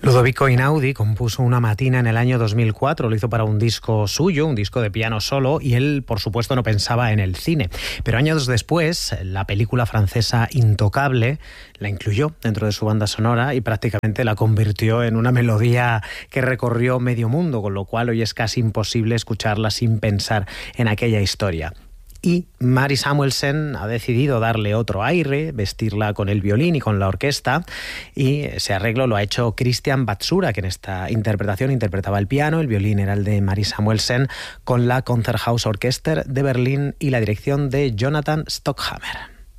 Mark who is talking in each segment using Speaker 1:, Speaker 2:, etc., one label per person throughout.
Speaker 1: Ludovico Einaudi compuso una matina en el año 2004, lo hizo para un disco suyo, un disco de piano solo, y él, por supuesto, no pensaba en el cine. Pero años después, la película francesa Intocable la incluyó dentro de su banda sonora y prácticamente la convirtió en una melodía que recorrió medio mundo, con lo cual hoy es casi imposible escucharla sin pensar en aquella historia. Y Mary Samuelsen ha decidido darle otro aire, vestirla con el violín y con la orquesta, y ese arreglo lo ha hecho Christian Batsura, que en esta interpretación interpretaba el piano, el violín era el de Mary Samuelsen, con la Konzerthaus Orchester de Berlín y la dirección de Jonathan Stockhammer.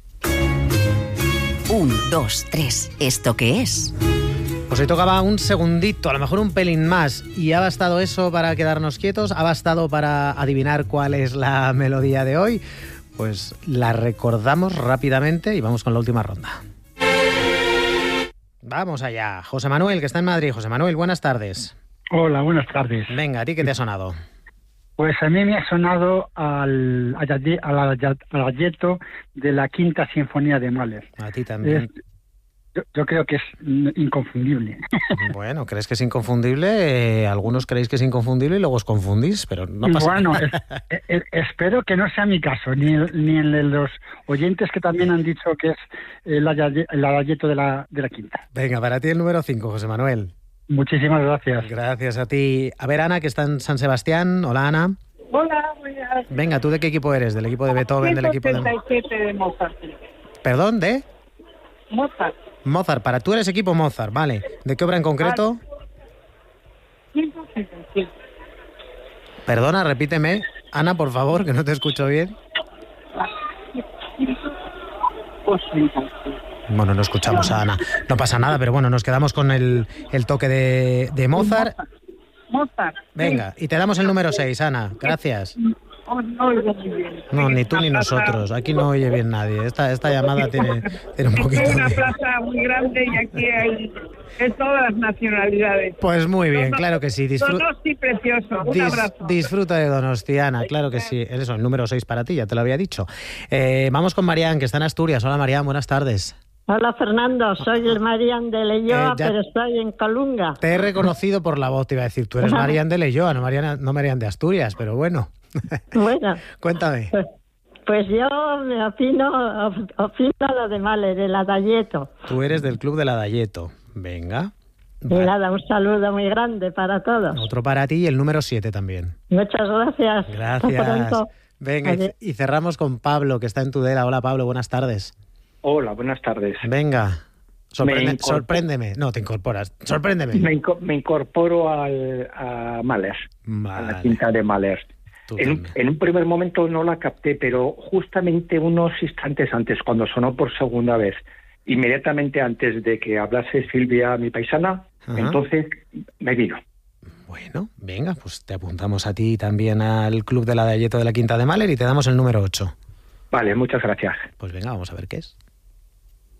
Speaker 2: 1, 2, 3, ¿esto qué es?
Speaker 1: Pues hoy tocaba un segundito, a lo mejor un pelín más, y ha bastado eso para quedarnos quietos, ha bastado para adivinar cuál es la melodía de hoy. Pues la recordamos rápidamente y vamos con la última ronda. Vamos allá. José Manuel, que está en Madrid. José Manuel, buenas tardes.
Speaker 3: Hola, buenas tardes.
Speaker 1: Venga, ¿a ti qué te ha sonado?
Speaker 3: Pues a mí me ha sonado al adagietto de la Quinta Sinfonía de Mahler.
Speaker 1: A ti también.
Speaker 3: Yo creo que es inconfundible.
Speaker 1: Bueno, ¿crees que es inconfundible? Algunos creéis que es inconfundible y luego os confundís, pero no pasa nada.
Speaker 3: Bueno, espero que no sea mi caso, ni el de los oyentes que también han dicho que es el adagietto de la Quinta.
Speaker 1: Venga, para ti el número 5, José Manuel.
Speaker 3: Muchísimas gracias.
Speaker 1: Gracias a ti. A ver, Ana, que está en San Sebastián. Hola, Ana.
Speaker 4: Hola, buenas.
Speaker 1: Venga, ¿tú de qué equipo eres? ¿Del equipo de Beethoven? ¿Del equipo de...?
Speaker 4: 187 de Mozart.
Speaker 1: ¿Perdón? ¿De?
Speaker 4: Mozart.
Speaker 1: Mozart, tú eres equipo Mozart, vale. ¿De qué obra en concreto?
Speaker 4: 157.
Speaker 1: Perdona, repíteme. Ana, por favor, que no te escucho bien. Bueno, no escuchamos a Ana. No pasa nada, pero bueno, nos quedamos con el toque de Mozart.
Speaker 4: Mozart.
Speaker 1: Venga, y te damos el número 6, Ana. Gracias.
Speaker 4: No oigo muy bien.
Speaker 1: No, ni tú ni nosotros. Aquí no oye bien nadie. Esta llamada tiene un poquito
Speaker 4: Es una
Speaker 1: de...
Speaker 4: plaza muy grande y aquí hay de todas las nacionalidades.
Speaker 1: Pues muy bien, claro que sí.
Speaker 4: Donosti precioso. Un abrazo.
Speaker 1: Disfruta de Donostiana, claro que sí. Eso, el número 6 para ti, ya te lo había dicho. Vamos con Marián, que está en Asturias. Hola, Marián, buenas tardes.
Speaker 5: Hola, Fernando. Soy el Marián de Leyoa, pero estoy en Colunga.
Speaker 1: Te he reconocido por la voz, te iba a decir. Tú eres Marián de Leyoa, no Marián de Asturias, pero bueno.
Speaker 5: Bueno.
Speaker 1: Cuéntame.
Speaker 5: Pues yo me opino lo de Mahler, el adagietto.
Speaker 1: Tú eres del club del adagietto. Venga.
Speaker 5: Y nada, un saludo muy grande para todos.
Speaker 1: Otro para ti y el número 7 también.
Speaker 5: Muchas gracias.
Speaker 1: Gracias.
Speaker 5: Hasta pronto.
Speaker 1: Venga, y cerramos con Pablo, que está en Tudela. Hola, Pablo, buenas tardes.
Speaker 6: Hola, buenas tardes.
Speaker 1: Venga, sorpréndeme. No, te incorporas. Sorpréndeme.
Speaker 6: Me incorporo a Mahler,
Speaker 1: vale.
Speaker 6: A la Quinta de Mahler. En un primer momento no la capté, pero justamente unos instantes antes, cuando sonó por segunda vez, inmediatamente antes de que hablase Silvia, mi paisana, entonces me vino.
Speaker 1: Bueno, venga, pues te apuntamos a ti también al club del adagietto de la Quinta de Mahler y te damos el número 8.
Speaker 6: Vale, muchas gracias.
Speaker 1: Pues venga, vamos a ver qué es.